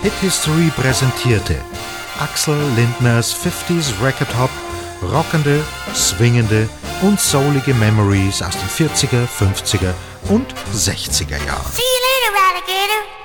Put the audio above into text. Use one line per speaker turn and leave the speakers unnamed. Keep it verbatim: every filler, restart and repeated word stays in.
Hit History präsentierte Axel Lindners fünfziger Record Hop, rockende, swingende und soulige Memories aus den vierziger, fünfziger und sechziger Jahren.
See you later, Alligator.